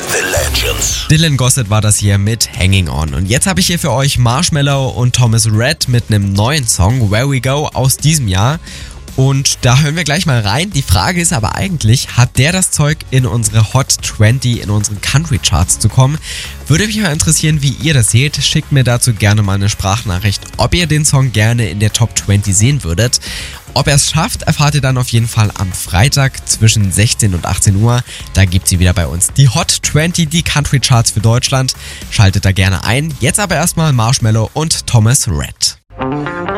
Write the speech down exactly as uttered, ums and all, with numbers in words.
The Legends. Dylan Gossett war das hier mit Hanging On. Und jetzt habe ich hier für euch Marshmello und Thomas Rhett mit einem neuen Song, Where We Go, aus diesem Jahr. Und da hören wir gleich mal rein. Die Frage ist aber eigentlich, hat der das Zeug, in unsere Hot zwanzig, in unseren Country Charts zu kommen? Würde mich mal interessieren, wie ihr das seht. Schickt mir dazu gerne mal eine Sprachnachricht, ob ihr den Song gerne in der Top zwanzig sehen würdet. Ob er es schafft, erfahrt ihr dann auf jeden Fall am Freitag zwischen sechzehn und achtzehn Uhr. Da gibt sie wieder bei uns die Hot zwanzig, die Country Charts für Deutschland. Schaltet da gerne ein. Jetzt aber erstmal Marshmello und Thomas Rhett.